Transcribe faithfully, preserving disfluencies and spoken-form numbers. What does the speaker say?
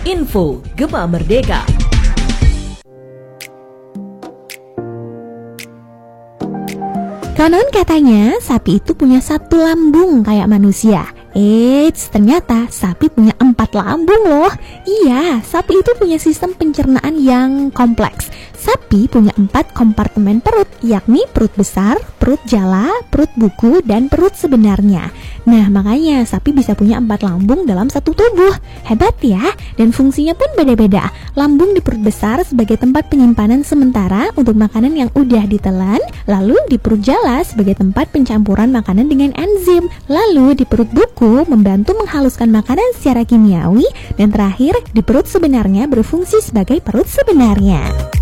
Info Gema Merdeka. Konon katanya sapi itu punya satu lambung kayak manusia. Eits, ternyata sapi punya empat lambung loh. Iya, sapi itu punya sistem pencernaan yang kompleks. Sapi punya empat kompartemen perut, yakni perut besar, perut jala, perut buku, dan perut sebenarnya. Nah, makanya sapi bisa punya empat lambung dalam satu tubuh. Hebat ya, dan fungsinya pun beda-beda. Lambung di perut besar sebagai tempat penyimpanan sementara untuk makanan yang udah ditelan, lalu di perut jala sebagai tempat pencampuran makanan dengan enzim, lalu di perut buku membantu menghaluskan makanan secara kimiawi, dan terakhir di perut sebenarnya berfungsi sebagai perut sebenarnya.